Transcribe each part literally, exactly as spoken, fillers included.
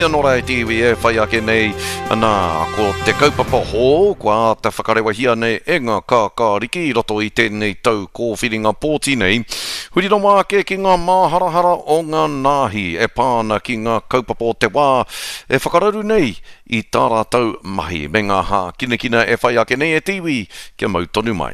Nora e tiwi e whai ake nei ana ko te kaupapa hō kua te whakarewahia nei e ngā kākāriki i roto i tēnei tau kōwhiringa pōti nei. Huri rongo ake ki ngā māharahara o ngā nāhi e pāna ki ngā kaupapa o te wā e whakararu nei i tā rātau mahi me ngā hā kina kina e whai ake nei e tiwi kia mau tonu mai.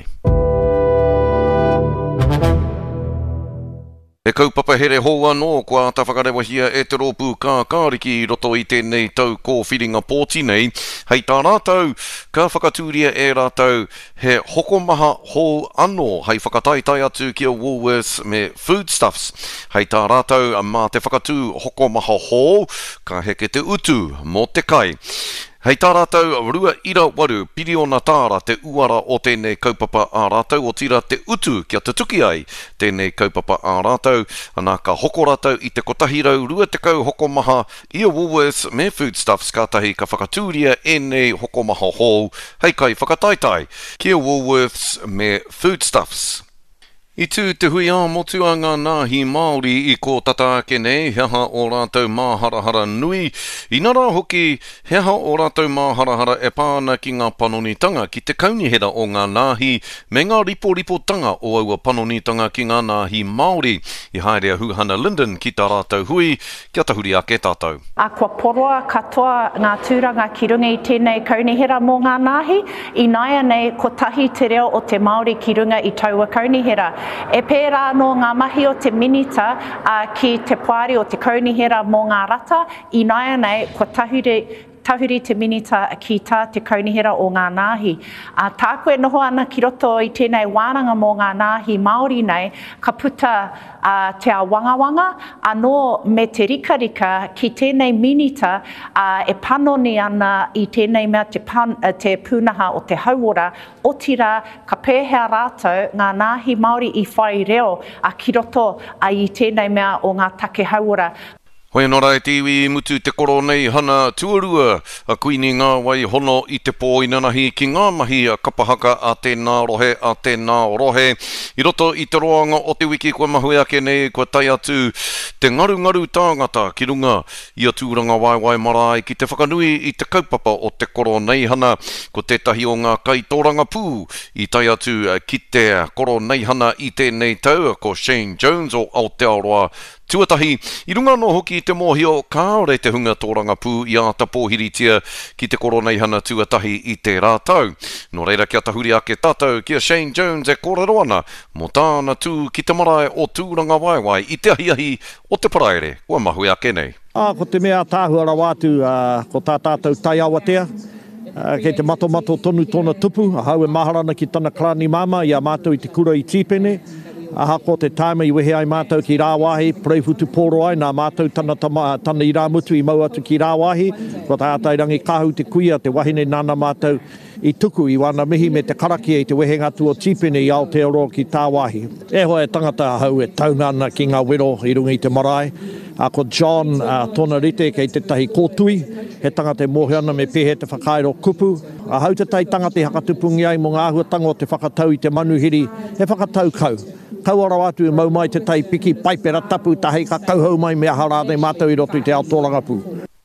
E kaupapa here hou anō kua ta whakarewahia e te rōpū kā kāriki i roto i tēnei tau kōwhiringa pōti nei. Hei tā rātau, ka whakatūria e rātau he hokomaha hou anō hei whakataitai atu ki a Woolworths me Foodstuffs. Hei tā rātau, mā te whakatū hokomaha hou, ka heke te utu mō te kai. Hei tā rātau, rua ira waru piriona tāra te uara o tēnei kaupapa ā rātau o tira te utu kia te tuki ai tēnei kaupapa ā rātau. Anā ka hoko rātau i te kotahirau rua te kau hokomaha i a Woolworths me Foodstuffs kātahi ka whakatūria e nei hokomaha hou. Hei kai whakataitai ki a Woolworths me Foodstuffs. I tū te hui a motu a ngā nāhi Māori i ko tata ake nei, heha o rātou māharahara nui. I nara hoki, heha o rātou māharahara e pāna ki ngā panonitanga ki te kaunihera o ngā nāhi, me ngā ripo-ripotanga o aua panonitanga ki ngā nāhi Māori. I haerea Huhana Linden ki tā rātou hui, kia tahuri ake tātou. A kua poroa katoa ngā tūranga ki runga i tēnei kaunihera mō ngā nāhi, i naia nei ko tahi te reo o te Māori ki runga i taua kaunihera. E pērā no ngā mahi o te minita uh, ki te poari o te kaunihera mō ngā rata, i naia nei ko tahuri, tahuri te minita ki tā te kaunihera o ngā nāhi. Uh, tā koe noho ana ki roto i tēnei wānanga mō ngā nāhi Māori nei, ka puta uh, te a wangawanga, anō me te rikarika ki tēnei minita uh, e panoni ana i tēnei mea te, pan, uh, te pūnaha o te hauora, o tira ka pēhea rātou ngā nāhi Māori i whai reo a ki roto a i tēnei mea o ngā take hauora. Hoi nora e tiwi mutu te koro nei hana tuarua a kuini ngā wai hono i te pō inanahi ki ngā mahi a kapahaka a tēnā rohe a tēnā rohe. I roto i te roanga o te wiki kua mahui ake nei kua tai atu te ngaru ngaru tāngata ki runga i a tūranga waiwai marae ki te whakanui i te kaupapa o te koro nei hana ko tētahi o ngā kaitōranga pū i tai atu ki te koro nei hana i tēnei tau ko Shane Jones o Aotearoa tuatahi. I runga no hoki i te mōhio kāore te hunga tōranga pū i āta pōhiritia ki te koro nei hana tuatahi i te rātau. No reira kia tahuri ake tātou kia Shane Jones e kōrero ana mō tāna tū ki te marae o tūranga waiwai i te ahiahi o te paraere. Ua mahui ake nei. Ah, ko te mea tāhuara wātu uh, ko tā tātou tai awatea. Uh, kei te mato mato tonu tōna tupu, a hau e maharana ki tana klani mama i a mātou i te kura i tīpene. Aha ko te taima i wehe ai mātou ki rāwahi, preifutu pōro ai, nā mātou tana, tama, tana i rāmutu i mau atu ki rāwahi, ko tā ātairangi kāhu te kuia, te wahine nāna mātou i tuku i wana mihi me te karaki e te wehe ngatu o tīpene i Aotearoa ki tā wahi. E hoa e tangata hau e taunana ki ngā wero i runga i te marae. A ko John uh, tōna rite kei te tahi kōtui, he tangata e mōhiana me pehe te whakairo kupu. A hau te tai tangata i hakatupungi ai mō ngā ahuatanga o te whakatau i te manuhiri, he whakatau kau. Kau ara atu e mau mai te tai piki paipera tapu tahei ka kauhau mai mea harane mātou i roto i te Aotearoa pū.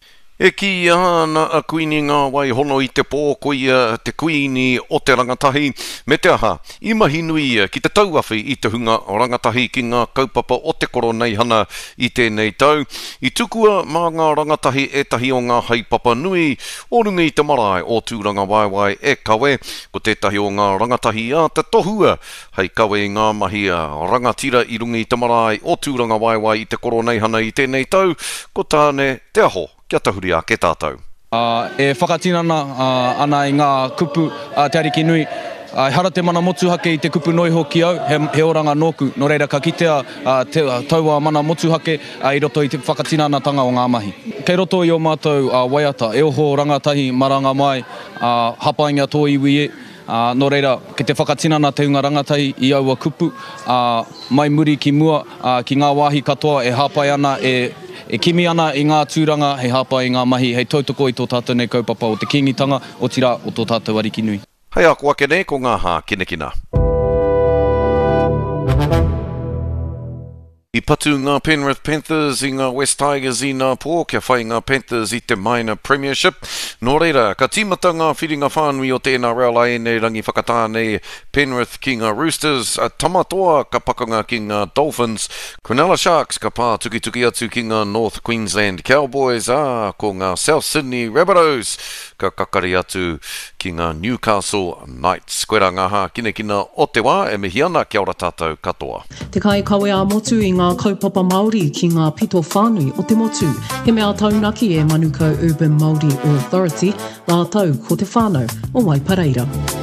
E ki ana a kuini ngā wai hono i te pō koia te kuini o te rangatahi. Me te aha, i mahi nui ki te tauawhi i te hunga o rangatahi ki ngā kaupapa o te koro nei hana i tēnei tau. I tukua mā ngā rangatahi e tahi o ngā haipapa nui o runga i te marae o tūranga waiwai e kawe. Ko tētahi o ngā rangatahi a te tohua hei kawe i ngā mahi a rangatira i runga i te marae o tūranga waiwai i te koro nei hana i tēnei tau. Ko tāne te aho. Kia tahuri ake tātou. Uh, e whakatinana uh, ana i ngā kupu uh, te ariki nui. Uh, hara te mana motuhake i te kupu noi hoki au, he, he oranga nōku. No reira ka kitea uh, te uh, taua mana motuhake uh, i roto i te whakatinanatanga o ngā mahi. Kei roto i o mātou uh, waiata, e oho rangatahi maranga mai, uh, hapainga tō iwi e. Uh, no reira, ke te whakatinana te unga rangatahi i aua kupu, uh, mai muri ki mua, uh, ki ngā wāhi katoa e hapai ana e E kimi ana i ngā tūranga, he hapa i ngā mahi, hei tautoko i tō tātou nei kaupapa o te kingitanga, o tira o tō tātou ariki nui. Hei a kua kene ko ngā hā kina kina. I patu ngā Penrith Panthers i ngā West Tigers i ngā pō, kia whai ngā Panthers i te Minor Premiership. Nō reira, ka tīmata ngā whiringa whānui o tēnā reala e nei rangi whakatāne Penrith ki ngā Roosters, a tamatoa ka pakanga ki ngā Dolphins, Cronulla Sharks ka pā tuki tuki atu ki ngā North Queensland Cowboys, a ko ngā South Sydney Rabbitohs, ka kakari atu ki ngā Newcastle Knights. Koe rā ngā hā kine kina o te wā, e mihi ana, kia ora tātou katoa. Te kai kawe a motu i ngā kaupapa Māori ki ngā pito whānui o te motu. He mea taunaki e Manukau Urban Māori Authority, rātau ko te whānau o Waipareira.